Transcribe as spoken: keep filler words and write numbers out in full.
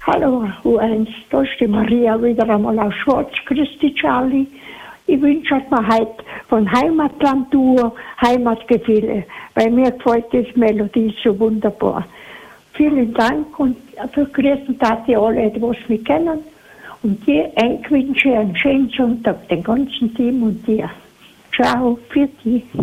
Hallo, U eins, da ist die Maria wieder einmal aus Schwarz. Christi, Charlie. Ich wünsche mir heute von Heimatland Duo Heimatgefühle, weil mir gefällt die Melodie so wunderbar. Vielen Dank und für Grüßen Tati alle, die was mich kennen. Und dir ich wünsche einen schönen Sonntag, den ganzen Team und dir. Ciao, für dich.